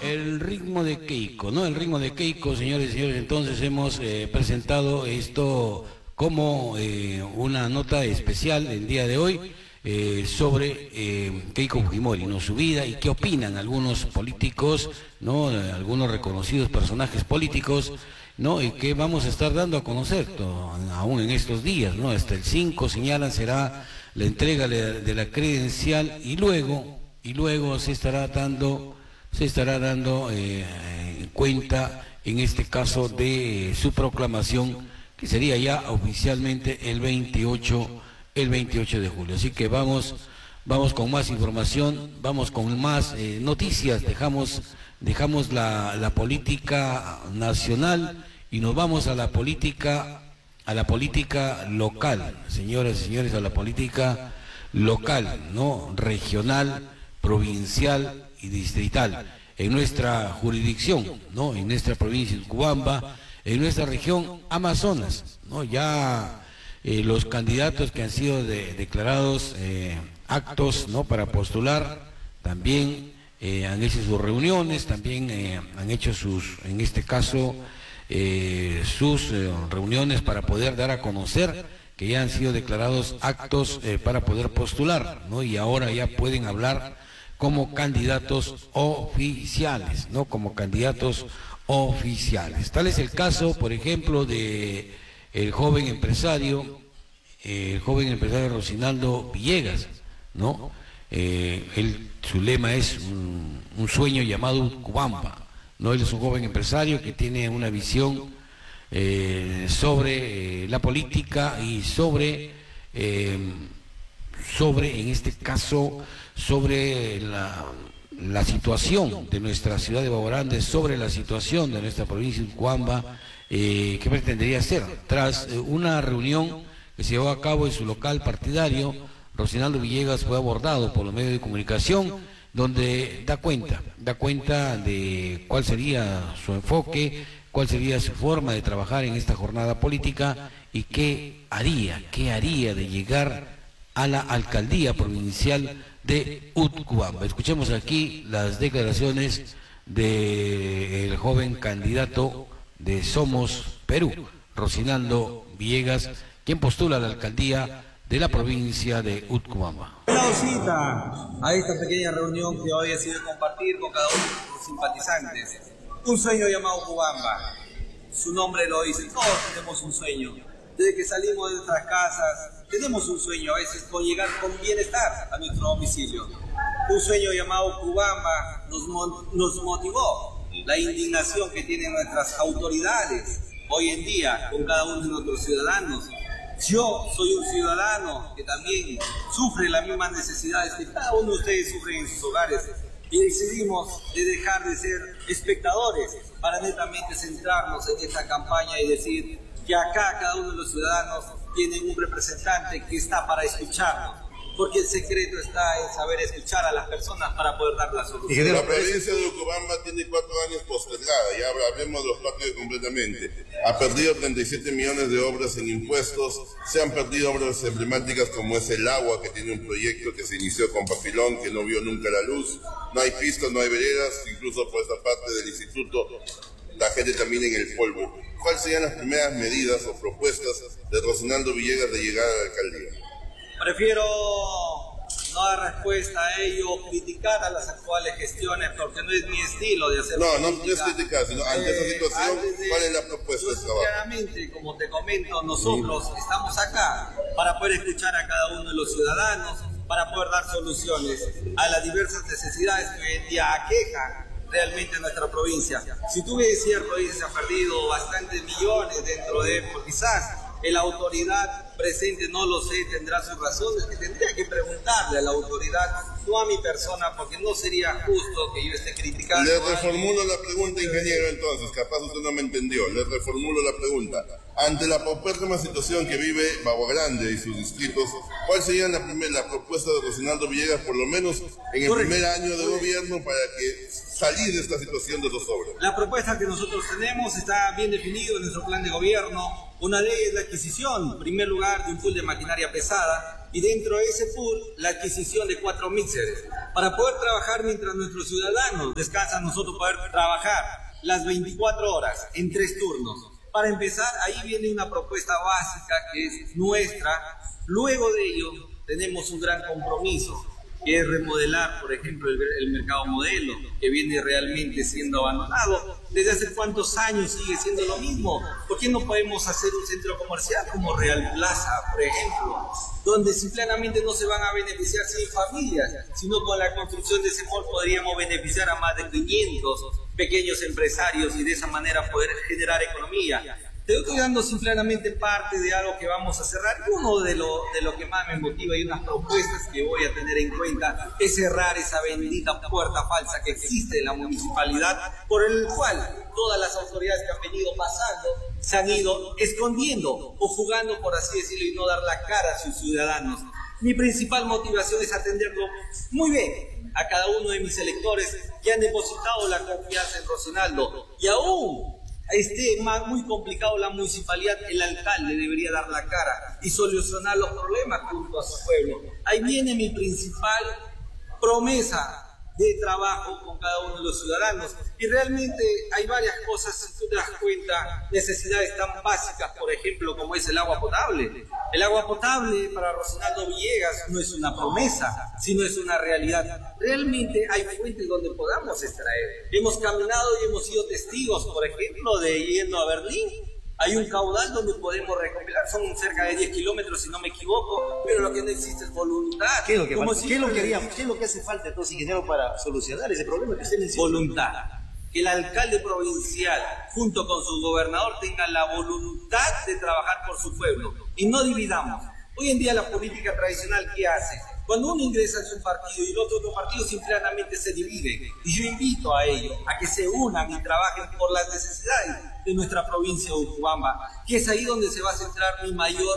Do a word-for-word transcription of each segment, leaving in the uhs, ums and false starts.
El ritmo de Keiko, ¿no? El ritmo de Keiko, señores y señores, entonces hemos eh, presentado esto como eh, una nota especial el día de hoy eh, sobre eh, Keiko Fujimori, ¿no? Su vida y qué opinan algunos políticos, ¿no? Eh, algunos reconocidos personajes políticos, ¿no? Y que vamos a estar dando a conocer todo, aún en estos días, ¿no? Hasta el cinco señalan será la entrega de la credencial y luego, y luego se estará dando... se estará dando eh, cuenta en este caso de eh, su proclamación, que sería ya oficialmente el veintiocho, el veintiocho de julio. Así que vamos, vamos con más información, vamos con más eh, noticias, dejamos, dejamos la, la política nacional y nos vamos a la política, a la política local, señoras y señores, a la política local, ¿no? Regional, provincial y distrital, en nuestra jurisdicción, ¿no? En nuestra provincia de Utcubamba, en nuestra región Amazonas, ¿no? Ya eh, los candidatos que han sido de, declarados eh, aptos, ¿no? Para postular, también eh, han hecho sus reuniones, también eh, han hecho sus, en este caso, eh, sus eh, reuniones para poder dar a conocer que ya han sido declarados aptos eh, para poder postular, ¿no? Y ahora ya pueden hablar como candidatos oficiales, ¿no? Como candidatos oficiales. Tal es el caso, por ejemplo, de el joven empresario, el joven empresario Rocinaldo Villegas, ¿no? Eh, él, su lema es un, un sueño llamado Utcubamba, ¿no? Él es un joven empresario que tiene una visión eh, sobre eh, la política y sobre, eh, sobre, en este caso, sobre la, la situación de nuestra ciudad de Baborande, sobre la situación de nuestra provincia de Utcubamba, eh, ¿qué pretendería hacer? Tras eh, una reunión que se llevó a cabo en su local partidario, Rocinaldo Villegas fue abordado por los medios de comunicación, donde da cuenta, da cuenta de cuál sería su enfoque, cuál sería su forma de trabajar en esta jornada política y qué haría, qué haría de llegar a la alcaldía provincial de Utcubamba. Escuchemos aquí las declaraciones del joven candidato de Somos Perú, Rocinaldo Villegas, quien postula a la alcaldía de la provincia de Utcubamba. Una visita a esta pequeña reunión que hoy ha sido compartir con cada uno de los simpatizantes. Un sueño llamado Utcubamba. Su nombre lo dice, todos tenemos un sueño. Desde que salimos de nuestras casas, tenemos un sueño, a veces con llegar con bienestar a nuestro domicilio. Un sueño llamado Utcubamba nos, nos motivó la indignación que tienen nuestras autoridades hoy en día con cada uno de nuestros ciudadanos. Yo soy un ciudadano que también sufre las mismas necesidades que cada uno de ustedes sufren en sus hogares y decidimos de dejar de ser espectadores para netamente centrarnos en esta campaña y decir que acá cada uno de los ciudadanos tiene un representante que está para escucharnos, porque el secreto está en saber escuchar a las personas para poder dar la solución. La provincia de Utcubamba tiene cuatro años postergada, ya hablemos de los partidos completamente. Ha perdido treinta y siete millones de obras en impuestos, se han perdido obras emblemáticas como es el agua, que tiene un proyecto que se inició con Papilón, que no vio nunca la luz, no hay pistas, no hay veredas, incluso por esta parte del instituto la gente también en el polvo. ¿Cuáles serían las primeras medidas o propuestas de Rocinaldo Villegas de llegar a la alcaldía? Prefiero no dar respuesta a ello o criticar a las actuales gestiones porque no es mi estilo de hacer No, política. no, no es criticar, sino ante eh, esta situación, de, ¿cuál es la propuesta de trabajo? Claramente, como te comento, nosotros sí. estamos acá para poder escuchar a cada uno de los ciudadanos, para poder dar soluciones a las diversas necesidades que hoy en día aquejan realmente nuestra provincia. Si tú ves cierto, dice, se ha perdido bastantes millones dentro de él, pues quizás la autoridad presente, no lo sé, tendrá sus razones, que tendría que preguntarle a la autoridad, no a mi persona, porque no sería justo que yo esté criticando. Le reformulo la pregunta, ingeniero, entonces, capaz usted no me entendió, le reformulo la pregunta. Ante la paupérrima situación que vive Baborande y sus distritos, ¿cuál sería la, primer, la propuesta de Rocinaldo Villegas, por lo menos en el Correcto. primer año de gobierno, para que salir de esta situación de zozobra? La propuesta que nosotros tenemos está bien definido en nuestro plan de gobierno. Una ley es la adquisición, en primer lugar, de un pool de maquinaria pesada y dentro de ese pool la adquisición de cuatro mixers para poder trabajar mientras nuestros ciudadanos descansan, nosotros poder trabajar las veinticuatro horas en tres turnos. Para empezar, ahí viene una propuesta básica que es nuestra. Luego de ello tenemos un gran compromiso, que es remodelar, por ejemplo, el, el mercado modelo, que viene realmente siendo abandonado. ¿Desde hace cuántos años sigue siendo lo mismo? ¿Por qué no podemos hacer un centro comercial como Real Plaza, por ejemplo, donde simplemente no se van a beneficiar cien familias, sino con la construcción de ese mall podríamos beneficiar a más de quinientos pequeños empresarios y de esa manera poder generar economía? Te estoy dando simplemente parte de algo que vamos a cerrar. Uno de lo, de lo que más me motiva y unas propuestas que voy a tener en cuenta es cerrar esa bendita puerta falsa que existe en la municipalidad, por el cual todas las autoridades que han venido pasando se han ido escondiendo o fugando, por así decirlo, y no dar la cara a sus ciudadanos. Mi principal motivación es atenderlo muy bien a cada uno de mis electores que han depositado la confianza en Rocinaldo, y aún esté más muy complicado la municipalidad, el alcalde debería dar la cara y solucionar los problemas junto a su pueblo. Ahí viene mi principal promesa de trabajo con cada uno de los ciudadanos, y realmente hay varias cosas, si tú te das cuenta, necesidades tan básicas, por ejemplo, como es el agua potable. El agua potable para Rocinaldo Villegas no es una promesa, sino es una realidad. Realmente hay fuentes donde podamos extraer. Hemos caminado y hemos sido testigos, por ejemplo, de yendo a Berlín. Hay un caudal donde podemos recopilar, son cerca de diez kilómetros si no me equivoco, pero lo que no existe es voluntad. ¿Qué es lo que, Como falta? si ¿Qué es lo que le haríamos? dije, ¿Qué es lo que hace falta entonces, ingeniero, para solucionar ese problema que usted menciona? Voluntad. Que el alcalde provincial, junto con su gobernador, tenga la voluntad de trabajar por su pueblo y no dividamos. Hoy en día la política tradicional, ¿qué hace? Cuando uno ingresa en un partido y el otro, otro partido simplemente se divide. Y yo invito a ellos a que se unan y trabajen por las necesidades de nuestra provincia de Urubamba, que es ahí donde se va a centrar mi mayor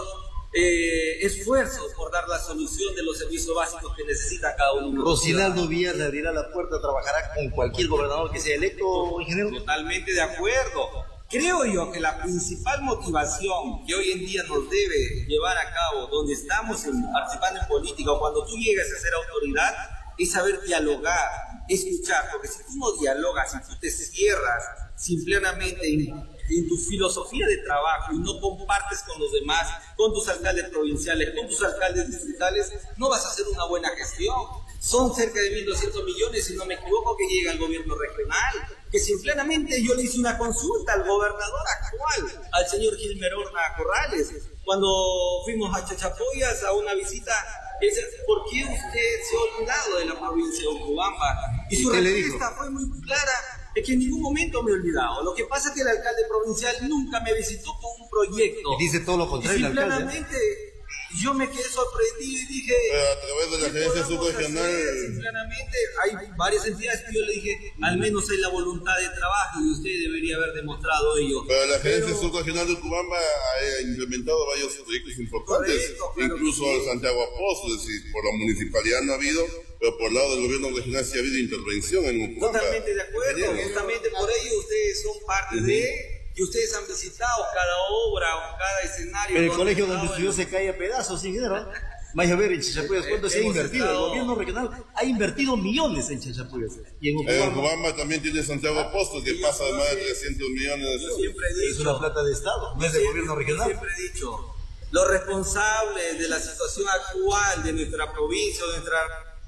eh, esfuerzo por dar la solución de los servicios básicos que necesita cada uno de los Rocinaldo Villas le abrirá la puerta, trabajará con cualquier gobernador que sea electo, ingeniero. Totalmente de acuerdo. Creo yo que la principal motivación que hoy en día nos debe llevar a cabo donde estamos en, participando en política, o cuando tú llegas a ser autoridad, es saber dialogar, escuchar, porque si tú no dialogas, si tú te cierras simplemente en, en tu filosofía de trabajo y no compartes con los demás, con tus alcaldes provinciales, con tus alcaldes distritales, no vas a hacer una buena gestión. Son cerca de mil doscientos millones, si no me equivoco, que llega al gobierno regional, que simplemente yo le hice una consulta al gobernador actual, al señor Gilmer Horna Corrales, cuando fuimos a Chachapoyas a una visita. Él dice, ¿por qué usted se ha olvidado de la provincia de Urubamba? Y su respuesta fue muy clara, es que en ningún momento me he olvidado. Lo que pasa es que el alcalde provincial nunca me visitó con un proyecto. Y dice todo lo contrario el alcalde. Simplemente yo me quedé sorprendido y dije... Pero a través de la gerencia subregional... Simplemente hay varias entidades que yo le dije, al menos hay la voluntad de trabajo y usted debería haber demostrado ello. Pero la gerencia Pero... subregional de Urubamba ha implementado varios proyectos importantes, Correcto, claro, incluso sí. el Santiago Apóstol, es decir, por la municipalidad no ha habido, pero por el lado del gobierno regional sí ha habido intervención en Urubamba. Totalmente de acuerdo, justamente por ello ustedes son parte uh-huh. de... Y ustedes han visitado cada obra o cada escenario. Pero el colegio donde estudió se cae a pedazos, ingeniero. Vaya a ver en Chachapuyas cuánto se ha invertido. Estado... El gobierno regional ha invertido millones en Chachapuyas. Y en Urubamba, en Urubamba también tiene Santiago Apóstol, que pasa de más de trescientos millones. Yo siempre he dicho, es una plata de Estado, no es del gobierno regional. Siempre he dicho, los responsables de la situación actual de nuestra provincia, de nuestra...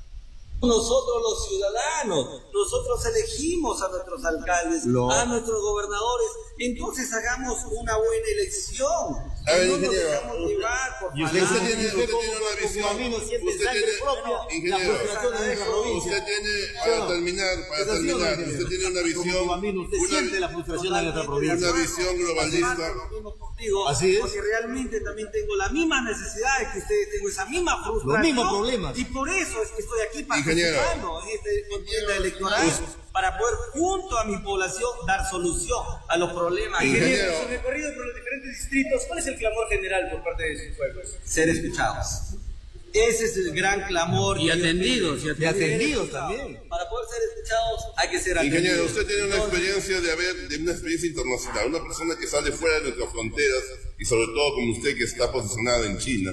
Nosotros los ciudadanos, nosotros elegimos a nuestros alcaldes, Lo... a nuestros gobernadores, entonces hagamos una buena elección. A ver, no nos ingeniero, dejamos usted, llevar por y usted, usted tiene, usted tiene una visión, usted tiene, ingeniero, usted tiene, para terminar, para terminar, usted tiene una visión, usted siente la frustración de nuestra provincia, una visión globalista. Así es. Porque realmente también tengo la misma necesidad de que ustedes tengan esa misma frustración. Los mismos problemas. Y por eso es que estoy aquí participando en esta contienda electoral, para poder junto a mi población dar solución a los problemas. Ingeniero. En su recorrido por los diferentes distritos, ¿cuál es el clamor general por parte de sus pueblos? Ser escuchados. Ese es el gran clamor. Y atendidos, y atendidos, y atendidos también. Para poder ser escuchados hay que ser atendidos. Ingeniero, usted tiene una experiencia de haber, de una experiencia internacional, una persona que sale fuera de nuestras fronteras y sobre todo como usted que está posicionado en China.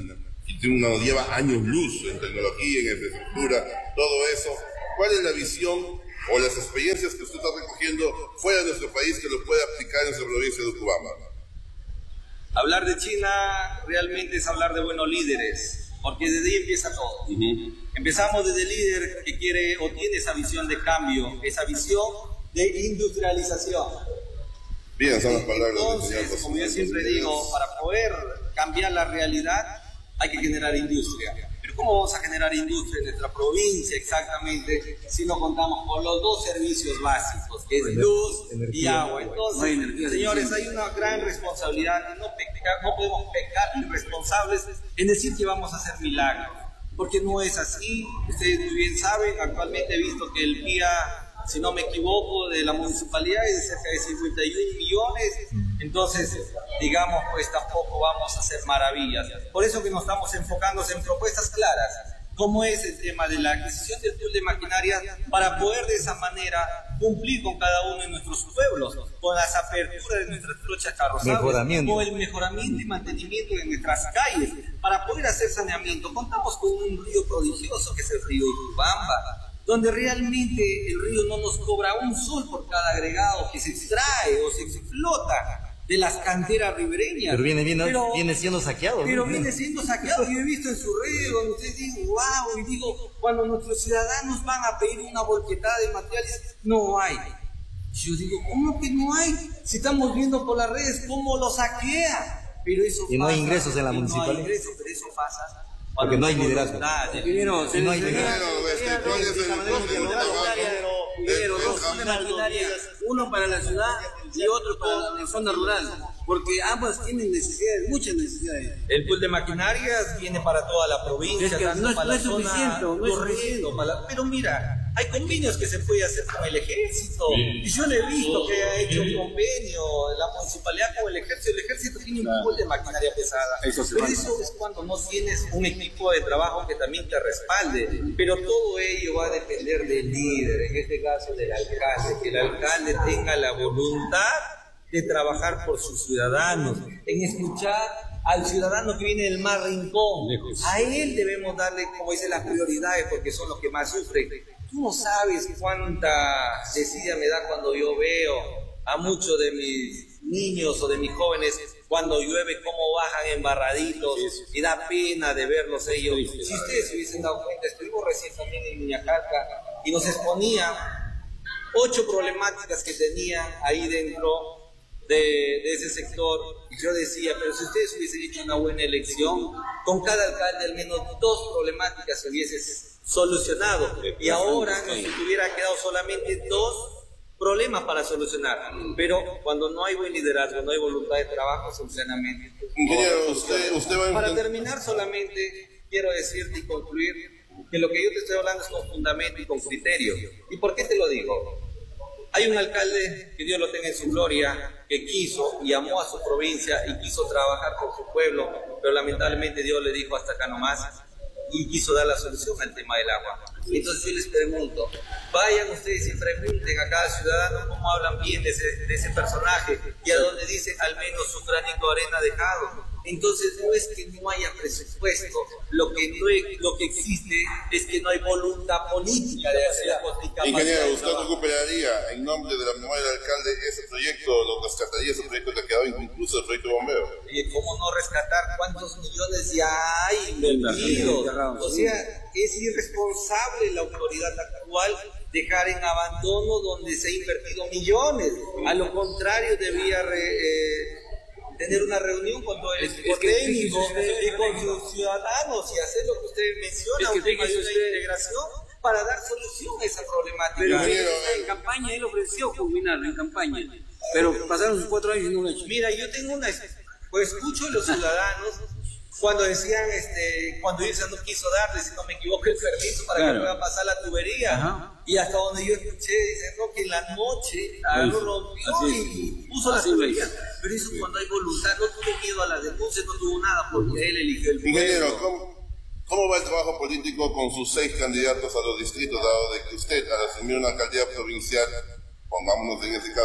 que uno lleva años luz en tecnología, en infraestructura, todo eso. ¿Cuál es la visión o las experiencias que usted está recogiendo fuera de nuestro país que lo puede aplicar en nuestra provincia de Urubamba? Hablar de China realmente es hablar de buenos líderes, porque desde ahí empieza todo. Uh-huh. Empezamos desde el líder que quiere o tiene esa visión de cambio, esa visión de industrialización. Bien, son las palabras. Entonces, como yo siempre digo, para poder cambiar la realidad hay que generar industria. Pero ¿cómo vamos a generar industria en nuestra provincia exactamente si no contamos con los dos servicios básicos, que es luz y agua? Entonces, señores, hay una gran responsabilidad y no, pecar, no podemos pecar irresponsables en decir que vamos a hacer milagros, porque no es así. Ustedes muy bien saben, actualmente he visto que el P I A, si no me equivoco, de la municipalidad es de cerca de cincuenta y un millones, entonces, digamos, pues tampoco vamos a hacer maravillas. Por eso que nos estamos enfocando en propuestas claras, como es el tema de la adquisición del pool de maquinaria, para poder de esa manera cumplir con cada uno de nuestros pueblos, con las aperturas de nuestras trochas carrozables, con el mejoramiento y mantenimiento de nuestras calles, para poder hacer saneamiento. Contamos con un río prodigioso que es el río Urubamba, donde realmente el río no nos cobra un sol por cada agregado que se extrae o se explota de las canteras ribereñas. Pero viene, viene, pero, viene siendo saqueado. Pero ¿no? viene siendo saqueado. Yo he visto en su red donde ustedes dicen, wow, y digo, cuando nuestros ciudadanos van a pedir una volquetada de materiales, no hay. Yo digo, ¿cómo que no hay? Si estamos viendo por las redes cómo lo saquea. Pero eso y no pasa, hay ingresos en la municipalidad. No hay ingresos, pero eso pasa. Porque no hay liderazgo. Primero, no hay liderazgo. Uno para la ciudad y otro para la zona rural, porque ambas tienen necesidades, muchas necesidades. El pool de maquinarias viene para toda la provincia, es que tanto no, para no la es zona suficiente, no es suficiente. Para la, pero mira, hay convenios que se puede hacer con el ejército. Sí. Y yo le he visto que ha hecho un convenio la municipalidad con el ejército. El ejército tiene un pool de maquinaria pesada. Eso pero eso es cuando no tienes un equipo de trabajo que también te respalde. Pero todo ello va a depender del líder, en este caso del alcalde. Que el alcalde tenga la voluntad de trabajar por sus ciudadanos, en escuchar al ciudadano que viene del más rincón. A él debemos darle, como dice, las prioridades, porque son los que más sufren. Tú no sabes cuánta desidia me da cuando yo veo a muchos de mis niños o de mis jóvenes cuando llueve, cómo bajan embarraditos, y da pena de verlos ellos. Si ustedes se hubiesen dado cuenta, estuvimos recién también en Miñacalca y nos exponía ocho problemáticas que tenían ahí dentro de, de ese sector, y yo decía, pero si ustedes hubiesen hecho una buena elección, con cada alcalde al menos dos problemáticas se hubiese solucionado, y ahora nos hubiera quedado solamente dos problemas para solucionar. Pero cuando no hay buen liderazgo, no hay voluntad de trabajo, sinceramente. Ingeniero, usted, usted va a... Para terminar, solamente quiero decirte y concluir que lo que yo te estoy hablando es con fundamento y con criterio. ¿Y por qué te lo digo? Hay un alcalde, que Dios lo tenga en su gloria, que quiso y amó a su provincia y quiso trabajar por su pueblo, pero lamentablemente Dios le dijo hasta acá nomás, y quiso dar la solución al tema del agua. Entonces yo les pregunto, vayan ustedes y pregunten a cada ciudadano cómo hablan bien de ese, de ese personaje, y a donde dice al menos su granito de arena dejado. Entonces no es que no haya presupuesto, lo que, no hay, lo que existe es que no hay voluntad política de hacer la política. Ingeniero, ¿usted recuperaría en nombre de la memoria del alcalde ese proyecto, lo rescataría ese proyecto que ha quedado inconcluso, el proyecto de bombeo? ¿Y cómo no rescatar cuántos millones ya hay invertidos? O sea, es irresponsable la autoridad actual dejar en abandono donde se ha invertido millones. A lo contrario, debía... Re, eh, tener una reunión con todo el equipo técnico y con sus ciudadanos y hacer lo que usted menciona, es que una integración para dar solución a esa problemática. Pero Ingeniero, en eh, campaña él ofreció culminarlo en campaña, pero pasaron sus cuatro años y no lo ha hecho. Mira, yo tengo una, pues escucho a los ciudadanos cuando decían, este, cuando Ilsa no quiso darle, si no me equivoco, el permiso para claro. que pueda pasar la tubería. Ajá. Y hasta donde yo escuché, dicen no, que en la noche algo rompió y puso la tubería. Pero eso cuando hay voluntad, no tuvo miedo a las denuncias, no tuvo nada, porque él eligió el pueblo. Ingeniero, ¿cómo, ¿cómo va el trabajo político con sus seis candidatos a los distritos, dado de que usted, al asumir una alcaldía provincial, pongámonos en ese caso,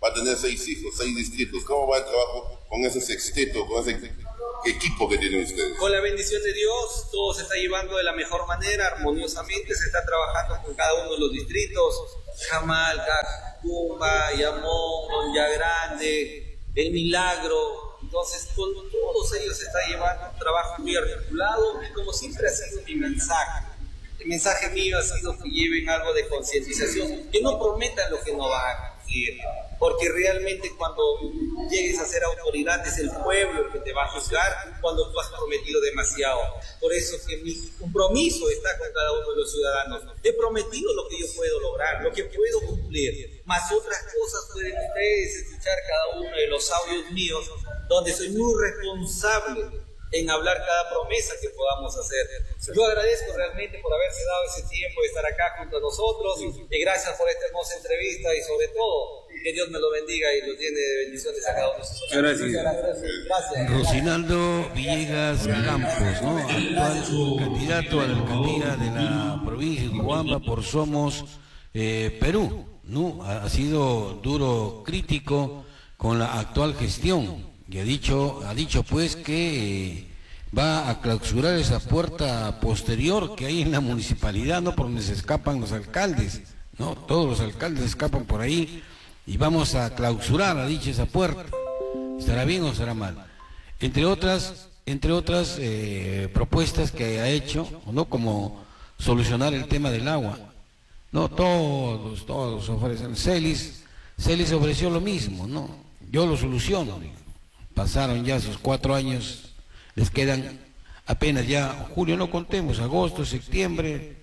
va a tener seis hijos, seis distritos. ¿Cómo va el trabajo con ese sexteto, con ese equipo que tienen ustedes? Con la bendición de Dios, todo se está llevando de la mejor manera, armoniosamente, se está trabajando con cada uno de los distritos, Jamal, Cacumba, Yamón, Monja Grande, El Milagro. Entonces, con todos ellos se está llevando un trabajo muy articulado y como siempre ha sido mi mensaje. El mensaje mío ha sido que lleven algo de concientización, que no prometan lo que no van a cumplir, porque realmente cuando llegues a ser autoridad es el pueblo el que te va a juzgar cuando tú has prometido demasiado. Por eso que mi compromiso está con cada uno de los ciudadanos. He prometido lo que yo puedo lograr, lo que puedo cumplir, más otras cosas pueden ustedes escuchar cada uno de los audios míos, donde soy muy responsable en hablar cada promesa que podamos hacer. Yo agradezco realmente por haberse dado ese tiempo de estar acá junto a nosotros y gracias por esta hermosa entrevista y sobre todo que Dios me lo bendiga y lo llene de bendiciones a cada uno de nosotros. Gracias. Gracias. Rocinaldo Villegas Campos, ¿no? Actual candidato a la alcaldía de la provincia de Huamba por Somos eh, Perú, ¿no? Ha, ha sido duro crítico con la actual gestión. Y ha dicho, ha dicho pues que eh, va a clausurar esa puerta posterior que hay en la municipalidad, ¿no? Por donde se escapan los alcaldes, ¿no? Todos los alcaldes escapan por ahí y vamos a clausurar, ha dicho, esa puerta. ¿Estará bien o estará mal? Entre otras, entre otras eh, propuestas que ha hecho, ¿no? Como solucionar el tema del agua. No, todos, todos ofrecen. Celis, Celis ofreció lo mismo, ¿no? Yo lo soluciono, digo. Pasaron ya sus cuatro años, les quedan apenas ya, julio no contemos, agosto, septiembre,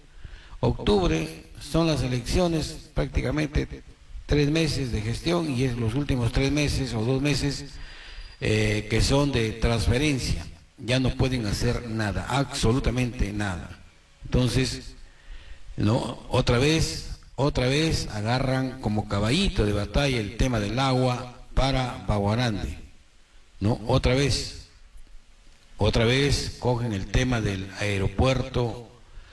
octubre, son las elecciones, prácticamente tres meses de gestión y es los últimos tres meses o dos meses eh, que son de transferencia, ya no pueden hacer nada, absolutamente nada. Entonces, no, otra vez, otra vez agarran como caballito de batalla el tema del agua para Baguarande. No, otra vez, otra vez cogen el tema del aeropuerto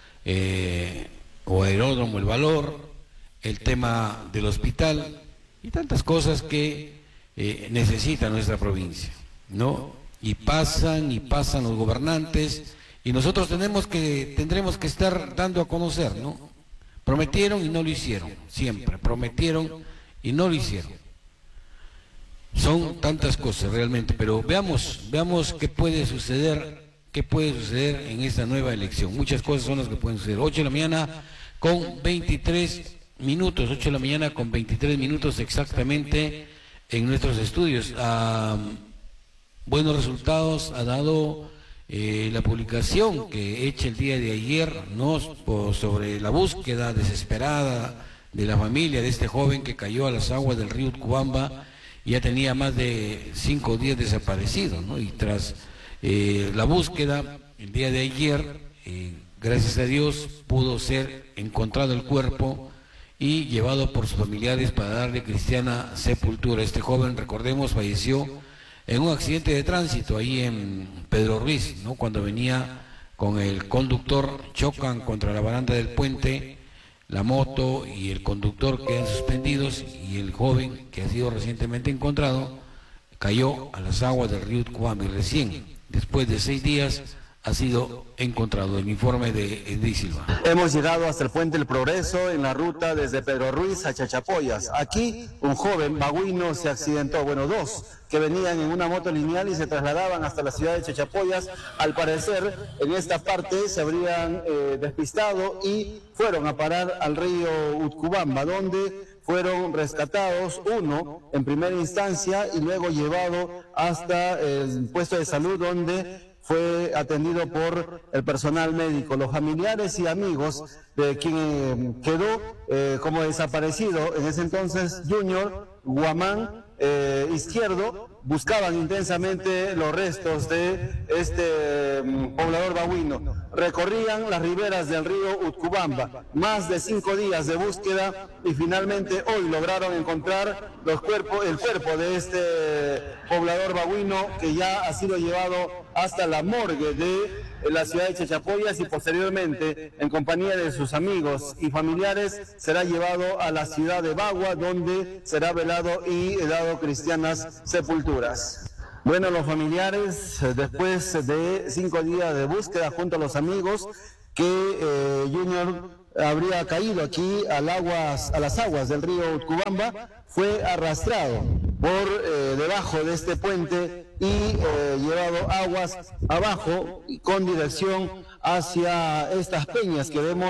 eh, o aeródromo El Valor, el tema del hospital y tantas cosas que eh, necesita nuestra provincia, ¿no? Y pasan y pasan los gobernantes y nosotros tenemos que, tendremos que estar dando a conocer, ¿no? Prometieron y no lo hicieron, siempre, prometieron y no lo hicieron. Son tantas cosas realmente, pero veamos, veamos qué puede suceder, qué puede suceder en esta nueva elección. Muchas cosas son las que pueden suceder. ocho de la mañana con veintitrés minutos, ocho de la mañana con veintitrés minutos exactamente en nuestros estudios. Ah, buenos resultados ha dado eh, la publicación que he hecho el día de ayer, ¿no? Sobre la búsqueda desesperada de la familia de este joven que cayó a las aguas del río Utcubamba. Ya tenía más de cinco días desaparecido, ¿no? Y tras eh, la búsqueda, el día de ayer, eh, gracias a Dios, pudo ser encontrado el cuerpo y llevado por sus familiares para darle cristiana sepultura. Este joven, recordemos, falleció en un accidente de tránsito ahí en Pedro Ruiz, ¿no? Cuando venía con el conductor, chocan contra la baranda del puente, la moto y el conductor quedan suspendidos y el joven que ha sido recientemente encontrado cayó a las aguas del río Utcubamba y recién, después de seis días, ha sido encontrado. El informe de Eddy Silva. Hemos llegado hasta el Puente del Progreso en la ruta desde Pedro Ruiz a Chachapoyas. Aquí un joven baguino se accidentó, bueno, dos que venían en una moto lineal y se trasladaban hasta la ciudad de Chachapoyas. Al parecer, en esta parte se habrían eh, despistado y fueron a parar al río Utcubamba, donde fueron rescatados, uno en primera instancia y luego llevado hasta el puesto de salud donde fue atendido por el personal médico. Los familiares y amigos de quien eh, quedó eh, como desaparecido en ese entonces, Junior Guamán eh, Izquierdo, buscaban intensamente los restos de este eh, poblador baguino. Recorrían las riberas del río Utcubamba, más de cinco días de búsqueda y finalmente hoy lograron encontrar los cuerpos, el cuerpo de este poblador baguino que ya ha sido llevado hasta la morgue de en la ciudad de Chachapoyas y posteriormente, en compañía de sus amigos y familiares, será llevado a la ciudad de Bagua, donde será velado y dado cristianas sepulturas. Bueno, los familiares, después de cinco días de búsqueda junto a los amigos, que eh, Junior habría caído aquí al aguas, a las aguas del río Utcubamba, fue arrastrado por eh, debajo de este puente y eh, llevado aguas abajo con dirección hacia estas peñas que vemos